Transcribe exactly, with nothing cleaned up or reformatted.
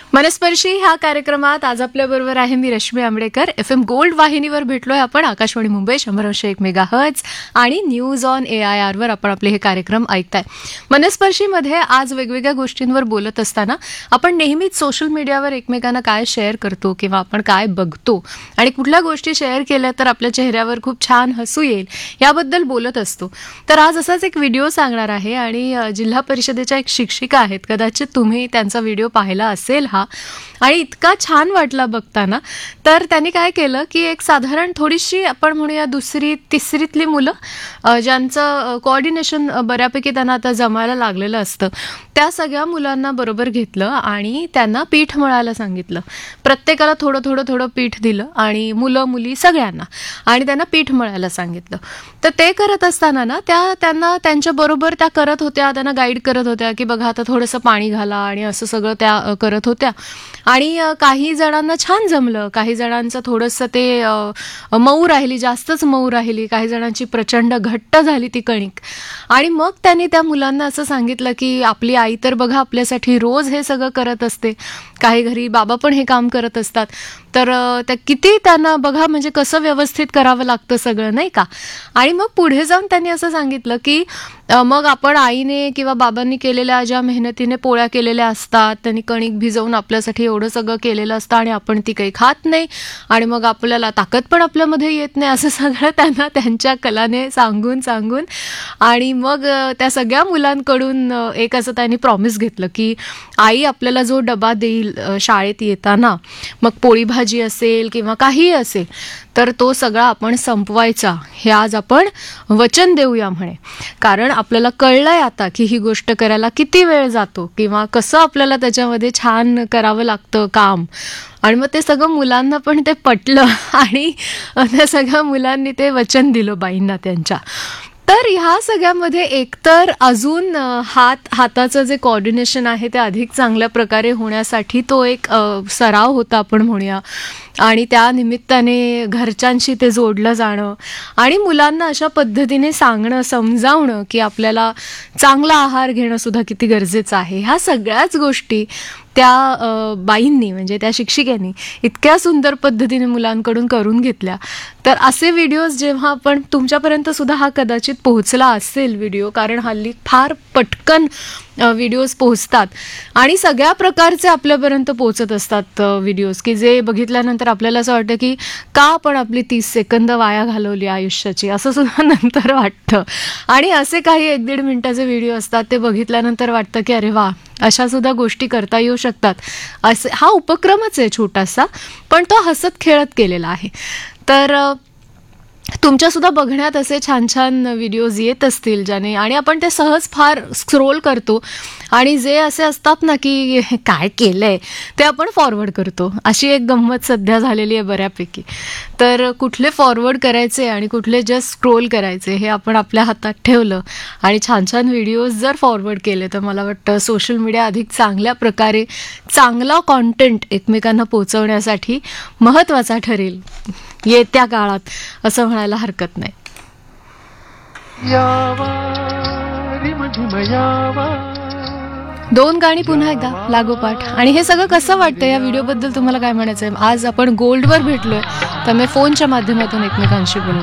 मनस्पर्शी ह्या कार्यक्रमात आज आपल्याबरोबर आहे मी Rashmi Ambedkar. F M gold वाहिनीवर भेटलोय आपण, आकाशवाणी मुंबई शंभर अंश एक मेगा हर्ट्ज आणि न्यूज ऑन ए आय आरवर आपण आपले हे कार्यक्रम ऐकताय. मनस्पर्शीमध्ये आज वेगवेगळ्या गोष्टींवर बोलत असताना आपण नेहमीच सोशल मीडियावर एकमेकांना काय शेअर करतो किंवा आपण काय बघतो आणि कुठल्या गोष्टी शेअर केल्या तर आपल्या चेहऱ्यावर खूप छान हसू येईल याबद्दल बोलत असतो. तर आज असाच एक व्हिडिओ सांगणार आहे आणि जिल्हा परिषदेच्या एक शिक्षिका आहेत, कदाचित तुम्ही त्यांचा व्हिडिओ पाहिला असेल हा, आणि इतका छान वाटला बघताना. तर त्यांनी काय केलं की एक साधारण थोडीशी आपण म्हणूया दुसरी तिसरीतली मुलं ज्यांचं कोऑर्डिनेशन बऱ्यापैकी त्यांना आता जमायला लागलेलं असतं, त्या सगळ्या मुलांना बरोबर घेतलं आणि त्यांना पीठ मळायला सांगितलं. प्रत्येकाला थोडं थोडं थोडं पीठ दिलं आणि मुलं मुली सगळ्यांना, आणि त्यांना पीठ मळायला सांगितलं. तर ते करत असताना ना त्या त्यांना त्यांच्याबरोबर त्या करत होत्या, त्यांना गाईड करत होत्या की बघा आता थोडंसं पाणी घाला आणि असं सगळं त्या करत होत्या. आणि काही जणांना छान जमलं, काही जणांचं थोडंसं ते मऊ राहिली, जास्तच मऊ राहिली, काही जणांची प्रचंड घट्ट झाली ती कणिक. आणि मग त्यांनी त्या मुलांना असं सांगितलं की आपली आई तर बघा आपल्यासाठी रोज हे सगळं करत असते, काही घरी बाबा पण हे काम करत असतात, तर त्या किती त्यांना बघा म्हणजे कसं व्यवस्थित करावं लागतं सगळं, नाही का. आणि मग पुढे जाऊन त्यांनी असं सांगितलं की मग आपण आईने किंवा बाबांनी केलेल्या ज्या मेहनतीने पोळ्या केलेल्या असतात, त्यांनी कणिक भिजवून आपल्यासाठी एवढं सगळं केलेलं असतं आणि आपण ती काही खात नाही आणि मग आपल्याला ताकद पण आपल्यामध्ये येत नाही, असं सगळं त्यांना त्यांच्या कलाने सांगून सांगून आणि मग त्या सगळ्या मुलांकडून एक असं त्यांनी प्रॉमिस घेतलं की आई आपल्याला जो डबा देईल शाळेत येताना, मग पोळी भाजी असेल किंवा काहीही असेल, तर तो सगळा आपण संपवायचा, हे आज आपण वचन देऊया म्हणे. कारण आपल्याला कळलंय आता की ही गोष्ट करायला किती वेळ जातो किंवा कसं आपल्याला त्याच्यामध्ये छान करावं लागतं काम. आणि मग ते सगळं मुलांना पण ते पटलं आणि त्या सगळ्या मुलांनी ते वचन दिलं बाईंना त्यांच्या. तर ह्या सगळ्यामध्ये एकतर अजून हात हाताचं जे कोऑर्डिनेशन आहे ते अधिक चांगल्या प्रकारे होण्यासाठी तो एक सराव होता आपण म्हणूया, आणि त्या निमित्ताने घरच्यांशी ते जोडलं जाणं आणि मुलांना अशा पद्धतीने सांगणं, समजावणं की आपल्याला चांगला आहार घेणं सुद्धा किती गरजेचं आहे, ह्या सगळ्याच गोष्टी त्या बाईंनी म्हणजे त्या शिक्षिकेनी इतक्या सुंदर पद्धतीने मुलांकडून करून घेतल्या. तर असे व्हिडिओज जेव्हा आपण तुमच्यापर्यंत सुद्धा हा कदाचित पोहोचला असेल व्हिडिओ, कारण हल्ली फार पटकन व्हिडिओज पोहोचतात आणि सगळ्या प्रकारचे आपल्यापर्यंत पोहोचत असतात व्हिडिओज की जे बघितल्यानंतर आपल्याला असं वाटतं की का आपण आपली तीस सेकंद वाया घालवली आयुष्याची, असं सुद्धा नंतर वाटतं. आणि असे काही एक दीड मिनिटाचे व्हिडिओ असतात, ते बघितल्यानंतर वाटतं की अरे वा, अशा सुद्धा गोष्टी करता येऊ शकतात. असे हा उपक्रमच आहे छोटासा, पण तो हसत खेळत केलेला आहे. तर तुमच्यासुद्धा बघण्यात असे छान छान व्हिडिओज येत असतील ज्याने, आणि आपण ते सहज फार स्क्रोल करतो आणि जे असे असतात ना की काय केलंय ते आपण फॉरवर्ड करतो. अशी एक गंमत सध्या झालेली आहे बऱ्यापैकी. तर कुठले फॉरवर्ड करायचे आणि कुठले जस्ट स्क्रोल करायचे हे आपण आपल्या हातात ठेवलं आणि छान छान व्हिडिओज जर फॉरवर्ड केले तर मला वाटतं सोशल मीडिया अधिक चांगल्या प्रकारे चांगला कॉन्टेंट एकमेकांना पोहोचवण्यासाठी महत्त्वाचा ठरेल येत्या काळात, असं म्हणायला हरकत नाही. दोन गाणी पुन्हा एकदा लागोपाठ. आणि हे सगळं कसं वाटतं, या व्हिडिओबद्दल तुम्हाला काय म्हणायचं आहे? आज आपण गोल्डवर भेटलोय, तर मी फोनच्या माध्यमातून एकमेकांशी बोलू.